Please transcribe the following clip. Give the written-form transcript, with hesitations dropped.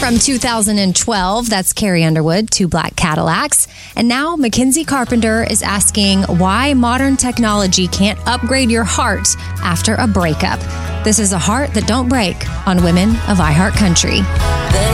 From 2012, that's Carrie Underwood, Two Black Cadillacs. And now Mackenzie Carpenter is asking why modern technology can't upgrade your heart after a breakup. This is A Heart That Don't Break on Women of iHeart Country.